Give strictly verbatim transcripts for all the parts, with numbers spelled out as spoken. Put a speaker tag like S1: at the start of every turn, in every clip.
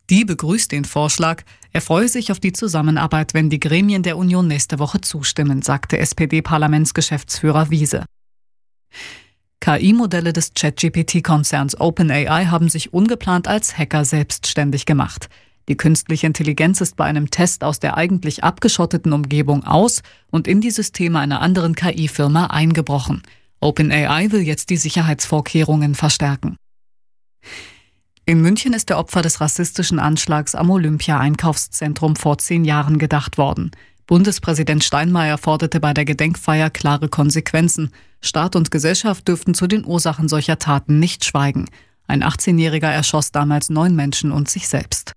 S1: Die begrüßt den Vorschlag. Er freue sich auf die Zusammenarbeit, wenn die Gremien der Union nächste Woche zustimmen, sagte S P D-Parlamentsgeschäftsführer Wiese. K I-Modelle des ChatGP T-Konzerns OpenAI haben sich ungeplant als Hacker selbstständig gemacht. Die künstliche Intelligenz ist bei einem Test aus der eigentlich abgeschotteten Umgebung aus und in die Systeme einer anderen K I-Firma eingebrochen. OpenAI will jetzt die Sicherheitsvorkehrungen verstärken. In München ist der Opfer des rassistischen Anschlags am Olympia-Einkaufszentrum vor zehn Jahren gedacht worden. Bundespräsident Steinmeier forderte bei der Gedenkfeier klare Konsequenzen. Staat und Gesellschaft dürften zu den Ursachen solcher Taten nicht schweigen. Ein achtzehnjähriger erschoss damals neun Menschen und sich selbst.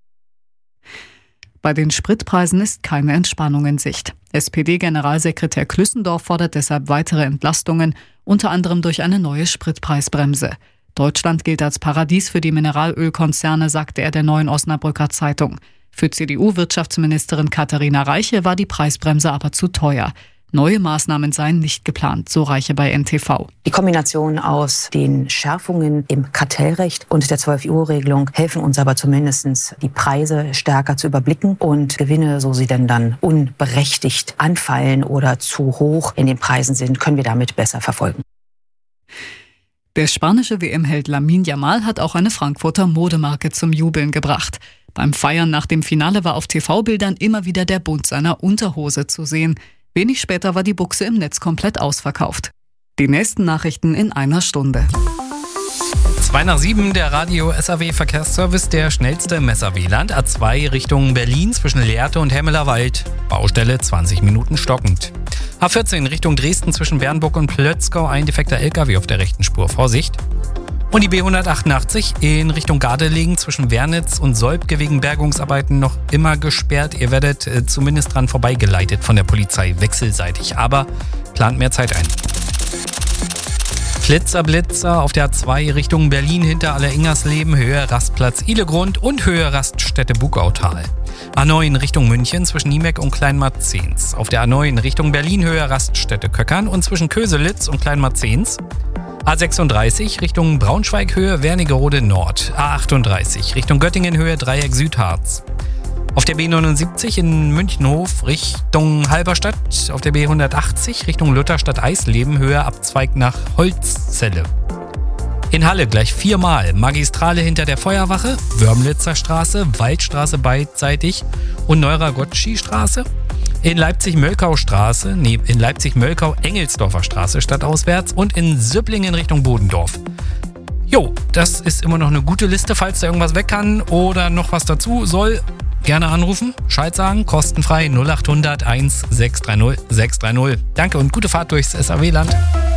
S1: Bei den Spritpreisen ist keine Entspannung in Sicht. S P D-Generalsekretär Klüssendorf fordert deshalb weitere Entlastungen, unter anderem durch eine neue Spritpreisbremse. Deutschland gilt als Paradies für die Mineralölkonzerne, sagte er der Neuen Osnabrücker Zeitung. Für C D U-Wirtschaftsministerin Katharina Reiche war die Preisbremse aber zu teuer. Neue Maßnahmen seien nicht geplant, so Reiche bei N T V.
S2: Die Kombination aus den Schärfungen im Kartellrecht und der zwölf-Uhr-Regelung helfen uns aber zumindest, die Preise stärker zu überblicken und Gewinne, so sie denn dann unberechtigt anfallen oder zu hoch in den Preisen sind, können wir damit besser verfolgen.
S1: Der spanische W M-Held Lamine Yamal hat auch eine Frankfurter Modemarke zum Jubeln gebracht. Beim Feiern nach dem Finale war auf T V-Bildern immer wieder der Bund seiner Unterhose zu sehen. Wenig später war die Buchse im Netz komplett ausverkauft. Die nächsten Nachrichten in einer Stunde.
S3: zwei nach sieben, der Radio S A W-Verkehrsservice, der schnellste im S A W-Land. A zwei Richtung Berlin zwischen Lehrte und Hemmelerwald. Baustelle zwanzig Minuten stockend. A vierzehn Richtung Dresden zwischen Bernburg und Plötzgau, ein defekter L K W auf der rechten Spur. Vorsicht. Und die B hundertachtundachtzig in Richtung Gardelegen zwischen Wernitz und Solbke wegen Bergungsarbeiten noch immer gesperrt. Ihr werdet äh, zumindest dran vorbeigeleitet von der Polizei wechselseitig, aber plant mehr Zeit ein. Flitzer, Blitzer auf der A zwei Richtung Berlin hinter Alleringersleben, Höhe Rastplatz Ihlegrund und Höhe Raststätte Bugautal. A neun Richtung München zwischen Niemeck und Kleinmarzens. Auf der A neun Richtung Berlin Höhe Raststätte Köckern und zwischen Köselitz und Kleinmarzens. A sechsunddreißig Richtung Braunschweig Höhe Wernigerode Nord. A achtunddreißig Richtung Göttingen Höhe Dreieck Südharz. Auf der B neunundsiebzig in Münchenhof Richtung Halberstadt. Auf der B hundertachtzig Richtung Lutherstadt Eisleben Höhe Abzweig nach Holzzelle. In Halle gleich viermal Magistrale hinter der Feuerwache, Wörmlitzer Straße, Waldstraße beidseitig und Neuragotschi-Straße. In Leipzig-Mölkau-Straße, nee, in Leipzig-Mölkau-Engelsdorfer Straße stadtauswärts und in Süpplingen Richtung Bodendorf. Jo, das ist immer noch eine gute Liste, falls da irgendwas weg kann oder noch was dazu soll. Gerne anrufen, Bescheid sagen, kostenfrei null acht hundert eins sechs drei null sechs drei null. Danke und gute Fahrt durchs S A W-Land.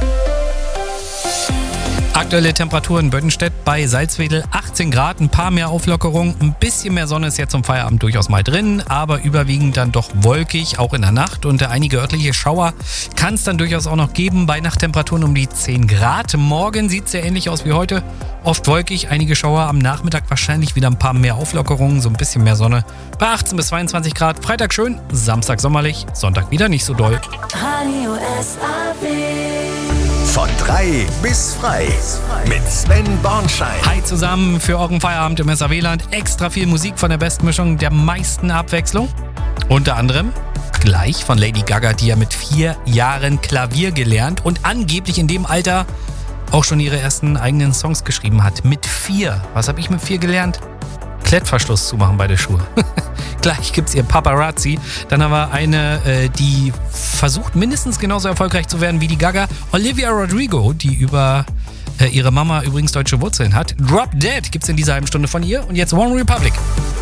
S3: Aktuelle Temperatur in Böttenstedt bei Salzwedel achtzehn Grad, ein paar mehr Auflockerung, ein bisschen mehr Sonne ist jetzt zum Feierabend durchaus mal drin, aber überwiegend dann doch wolkig, auch in der Nacht und einige örtliche Schauer kann es dann durchaus auch noch geben bei Nachttemperaturen um die zehn Grad. Morgen sieht es sehr ähnlich aus wie heute, oft wolkig, einige Schauer, am Nachmittag wahrscheinlich wieder ein paar mehr Auflockerungen, so ein bisschen mehr Sonne bei achtzehn bis zweiundzwanzig Grad. Freitag schön, Samstag sommerlich, Sonntag wieder nicht so doll.
S4: Radio S A W.
S5: Von drei bis frei mit Sven Bornschein.
S3: Hi zusammen für euren Feierabend im S A W-Land. Extra viel Musik von der Bestmischung der meisten Abwechslung. Unter anderem gleich von Lady Gaga, die ja mit vier Jahren Klavier gelernt und angeblich in dem Alter auch schon ihre ersten eigenen Songs geschrieben hat. Mit vier. Was habe ich mit vier gelernt? Klettverschluss zumachen bei der Schuhe. Gleich gibt's ihr Paparazzi. Dann haben wir eine, äh, die versucht mindestens genauso erfolgreich zu werden wie die Gaga. Olivia Rodrigo, die über äh, ihre Mama übrigens deutsche Wurzeln hat. Drop Dead gibt's in dieser halben Stunde von ihr. Und jetzt One Republic.